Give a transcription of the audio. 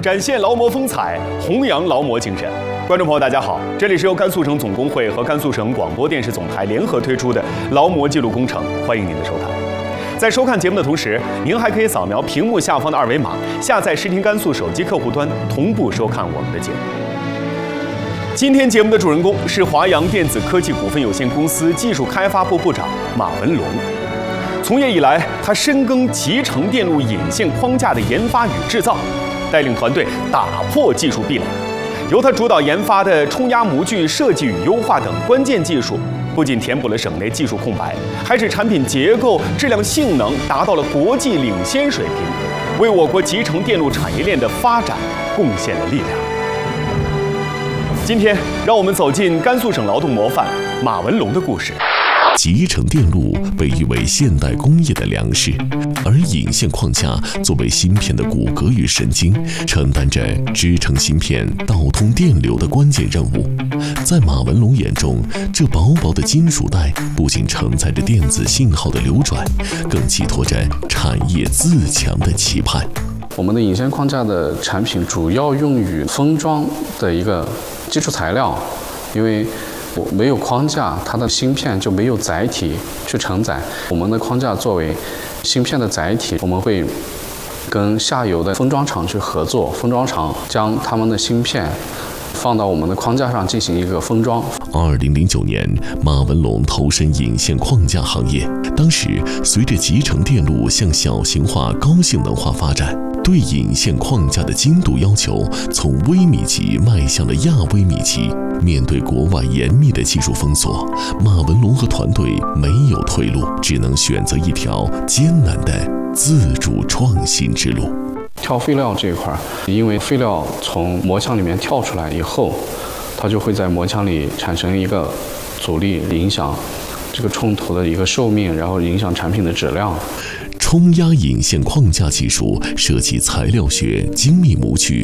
展现劳模风采，弘扬劳模精神。观众朋友，大家好，这里是由甘肃省总工会和甘肃省广播电视总台联合推出的劳模记录工程，欢迎您的收看。在收看节目的同时，您还可以扫描屏幕下方的二维码，下载视听甘肃手机客户端，同步收看我们的节目。今天节目的主人公是华阳电子科技股份有限公司技术开发部部长马文龙。从业以来，他深耕集成电路引线框架的研发与制造，带领团队打破技术壁垒。由他主导研发的冲压模具设计与优化等关键技术，不仅填补了省内技术空白，还使产品结构、质量、性能达到了国际领先水平，为我国集成电路产业链的发展贡献了力量。今天，让我们走进甘肃省劳动模范马文龙的故事。 集成电路被誉为现代工业的粮食，而引线框架作为芯片的骨骼与神经，承担着支撑芯片导通电流的关键任务。在马文龙眼中，这薄薄的金属带不仅承载着电子信号的流转，更寄托着产业自强的期盼。 我们的引线框架的产品主要用于封装的一个基础材料，因为没有框架，它的芯片就没有载体去承载。我们的框架作为芯片的载体，我们会跟下游的封装厂去合作，封装厂将他们的芯片放到我们的框架上进行一个封装。 2009年，马文龙投身引线框架行业。当时，随着集成电路向小型化、高性能化发展，对引线框架的精度要求从微米级迈向了亚微米级。面对国外严密的技术封锁，马文龙和团队没有退路，只能选择一条艰难的自主创新之路。 跳废料这一块，因为废料从模腔里面跳出来以后，它就会在模腔里产生一个阻力，影响这个冲头的一个寿命，然后影响产品的质量。 冲压引线框架技术涉及材料学、精密模具、